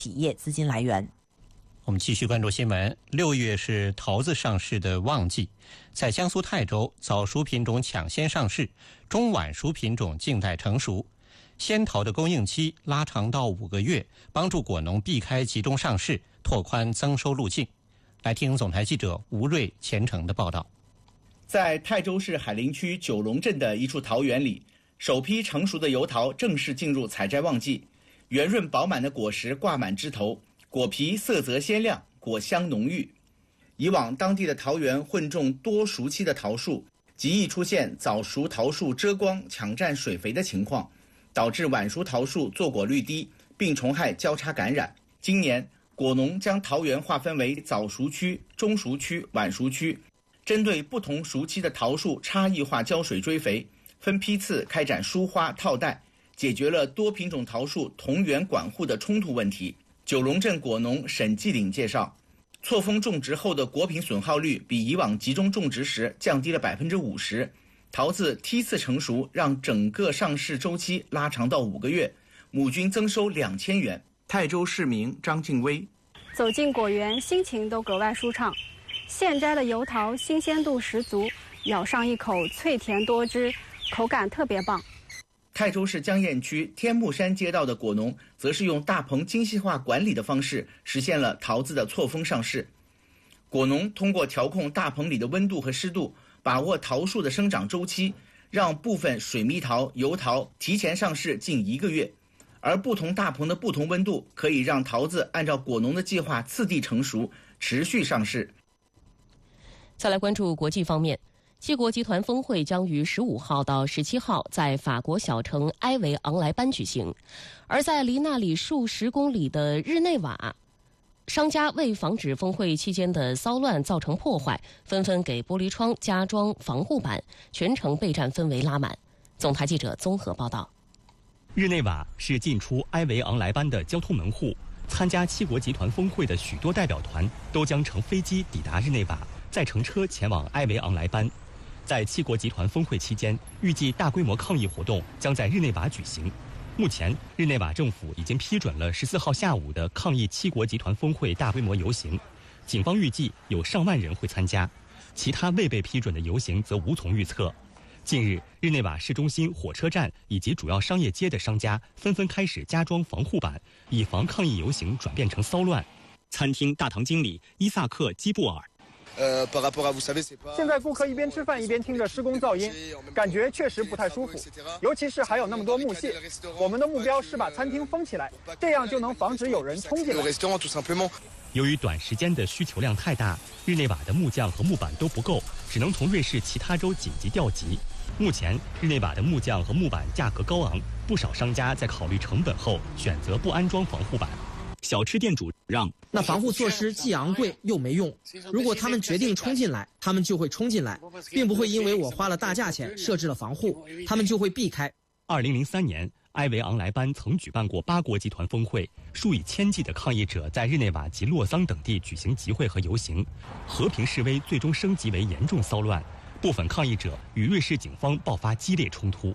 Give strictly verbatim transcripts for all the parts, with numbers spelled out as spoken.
企业资金来源。 我们继续关注新闻。六月是桃子上市的旺季，在江苏泰州，早熟品种抢先上市，中晚熟品种静待成熟。仙桃的供应期拉长到五个月，帮助果农避开集中上市，拓宽增收路径。来听总台记者吴瑞虔诚的报道。 在泰州市海陵区九龙镇的一处桃园里，首批成熟的油桃正式进入采摘旺季，圆润饱满的果实挂满枝头，果皮色泽鲜亮，果香浓郁。以往当地的桃园混种多熟期的桃树，极易出现早熟桃树遮光抢占水肥的情况，导致晚熟桃树坐果率低，病虫害交叉感染。今年果农将桃园划分为早熟区、中熟区、晚熟区，针对不同熟期的桃树差异化浇水追肥，分批次开展疏花套袋，解决了多品种桃树同源管护的冲突问题。九龙镇果农沈继岭介绍，错峰种植后的果品损耗率比以往集中种植时降低了百分之五十，桃子梯次成熟，让整个上市周期拉长到五个月，亩均增收两千元。泰州市民张静薇， 走进果园，心情都格外舒畅。现摘的油桃新鲜度十足，咬上一口脆甜多汁，口感特别棒。 泰州市江堰区天目山街道的果农则是用大棚精细化管理的方式实现了桃子的错峰上市。果农通过调控大棚里的温度和湿度，把握桃树的生长周期，让部分水蜜桃、油桃提前上市近一个月。而不同大棚的不同温度，可以让桃子按照果农的计划次第成熟，持续上市。 再来关注国际方面。七国集团峰会将于十五号到十七号在法国小城埃维昂莱班举行，而在离那里数十公里的日内瓦，商家为防止峰会期间的骚乱造成破坏，纷纷给玻璃窗加装防护板，全程备战氛围拉满。总台记者综合报道。 日内瓦是进出埃维昂莱班的交通门户，参加七国集团峰会的许多代表团都将乘飞机抵达日内瓦，再乘车前往埃维昂莱班。在七国集团峰会期间，预计大规模抗议活动将在日内瓦举行。目前，日内瓦政府已经批准了十四号下午的抗议七国集团峰会大规模游行，警方预计有上万人会参加。其他未被批准的游行则无从预测。近日，日内瓦市中心火车站以及主要商业街的商家纷纷开始加装防护板，以防抗议游行转变成骚乱。餐厅大堂经理伊萨克·基布尔。 现在顾客一边吃饭一边听着施工噪音，感觉确实不太舒服，尤其是还有那么多木屑。我们的目标是把餐厅封起来，这样就能防止有人冲进来。 由于短时间的需求量太大，日内瓦的木匠和木板都不够，只能从瑞士其他州紧急调集。目前，日内瓦的木匠和木板价格高昂，不少商家在考虑成本后选择不安装防护板。小吃店主让， 那防护措施既昂贵又没用。如果他们决定冲进来，他们就会冲进来，并不会因为我花了大价钱设置了防护，他们就会避开。 二零零三年，埃维昂莱班曾举办过八国集团峰会，数以千计的抗议者在日内瓦及洛桑等地举行集会和游行，和平示威最终升级为严重骚乱，部分抗议者与瑞士警方爆发激烈冲突。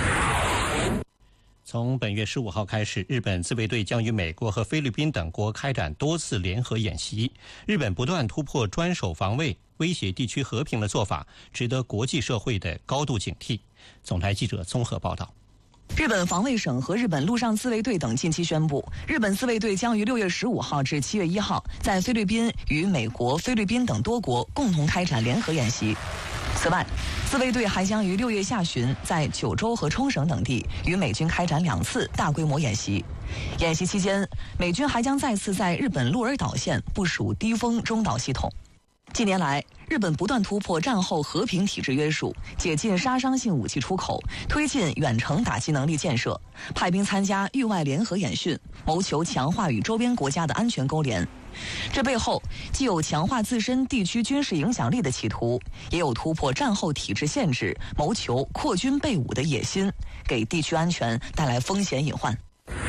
从本月十五号开始，日本自卫队将与美国和菲律宾等国开展多次联合演习。日本不断突破专守防卫、威胁地区和平的做法，值得国际社会的高度警惕。总台记者综合报道。 日本防卫省和日本陆上自卫队等近期宣布，日本自卫队将于六月十五号至七月一号在菲律宾与美国、菲律宾等多国共同开展联合演习。此外，自卫队还将于六月下旬在九州和冲绳等地与美军开展两次大规模演习。演习期间，美军还将再次在日本鹿儿岛县部署低风中导系统。近年来，日本不断突破战后和平体制约束，解禁杀伤性武器出口，推进远程打击能力建设，派兵参加域外联合演训，谋求强化与周边国家的安全勾连。这背后既有强化自身地区军事影响力的企图，也有突破战后体制限制，谋求扩军备武的野心，给地区安全带来风险隐患。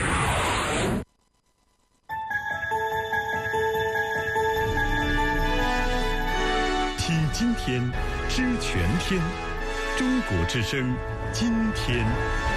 听今天，知全天，中国之声，今天。